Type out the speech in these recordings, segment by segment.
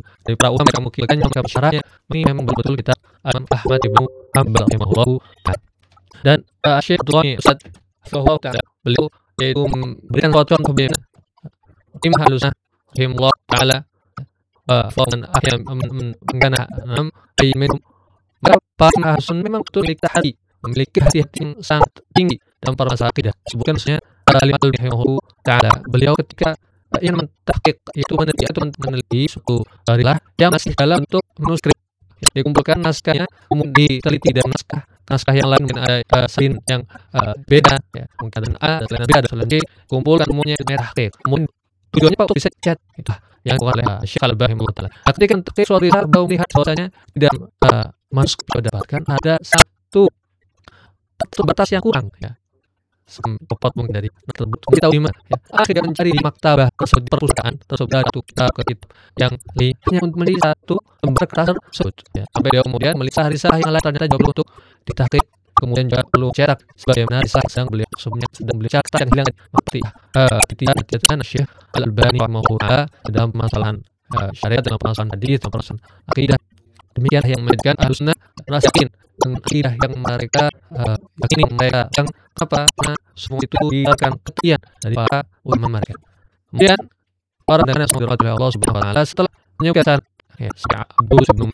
dari para ulama yang mengkilkannya mereka syarahnya ini memang betul kita Ahmad ibnu Hanbal rahimahullah. Dan Syekh Abdullah Ustaz Fahwa Ta'ala beliau yaitu memberikan contoh kemudian tim halusnya rahimahullah Ta'ala faman ahya mengana ay minum para hasun memang betul memiliki hati-hati yang sangat tinggi dalam para masalah akidah. Sebutkan maksudnya Alim Al-Rahimahullah Ta'ala beliau ketika ingin mentahqiq itu meneliti suatu rilah yang masih dalam bentuk manuskrip, dikumpulkan naskahnya kemudian diteliti dan naskah yang lain mungkin ada salin yang beda ya, mungkin ada A dan salin B ada salin C, kumpulkan semuanya itu tahqiq. Kemudian tujuannya Pak untuk bisa chat itu yang dilakukan oleh Syekh Al-Albani rahimahullah Ta'ala. Ketika mentahqiq suatu rilah beliau melihat bahwasanya di dalam manuskrip dapatkan ada satu batas yang kurang ya. Tepat mungkin dari kita tahu di mana ya. Akhirnya mencari di maktabah tersebut di perpustakaan tersebut ada satu kitab yang hanya untuk melihat satu lembar kertas tersebut ya. Sampai dia kemudian melihat risalah yang lain ternyata juga untuk ditahqiq, kemudian juga perlu cetak sebagaimana risalah sedang beliau cetak yang hilang seperti ketika Syekh Al-Albani rahimahullah dalam permasalahan syariat, dalam permasalahan hadis, dalam permasalahan akidah. Demikian yang menjadikan Ahlussunnah merasa yakin dengan akidah yang mereka yakini mereka yang nah, semua itu dilakukan keterangan dari para ulama mereka. Kemudian para dengan Allah Subhanahu wa taala setelah menyebutkan ya, Abdus bin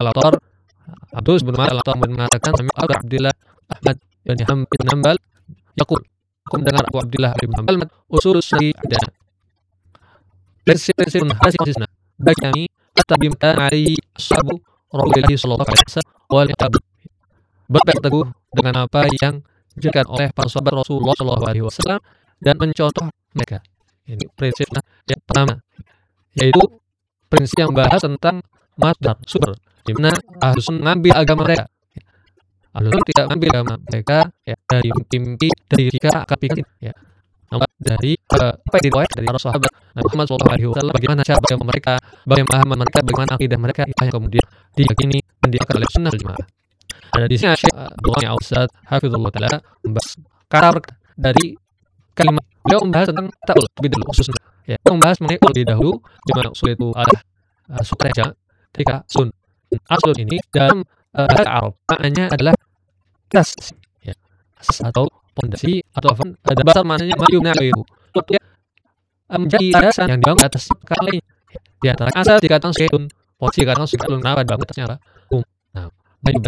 Al-Attar mengatakan Abu Abdullah Ahmad bin Hanbal yaqul mendengar Abu Abdullah bin Hanbal usul sunnah ada prinsip hadisna bagi kami atabimta ali ashabu Rasulullah sallallahu alaihi wasallam wal iqab berpegang teguh dengan apa yang diajarkan oleh para sahabat Rasulullah sallallahu alaihi wasallam dan mencontoh mereka. Ini prinsipnya yang pertama, yaitu prinsip yang bahas tentang masdar sumber, di mana Ahlussunnah mengambil agama mereka. Ahlussunnah tidak mengambil agama mereka ya, dari mimpi, dari jika akal pikir ya. Dari apa yang diriwayatkan dari para sahabat Nabi Muhammad sallallahu alaihi wasallam, bagaimana cara agama mereka, bagaimana pemahaman mereka, bagaimana akidah mereka, itu yang kemudian diyakini dan diakan oleh sunnah jamaah. Ada di sini Syekh Abdullah Al-Ustaz Hafizullah Ta'ala membahas karakter dari kalimat. Beliau membahas tentang ta'ul lebih dahulu khususnya. Ya, beliau membahas mengenai lebih dahulu di mana usul itu ada sutra ketika sun. Asul ini dalam bahasa Arab maknanya adalah asas ya. Asas atau pondasi atau ada bahasa maknanya mayumna itu. Dia menjadi dasar yang dibangun atas kali. Di antara asas dikatakan syai'un, posisi dikatakan syai'un, kenapa dibangun atasnya apa? Nah,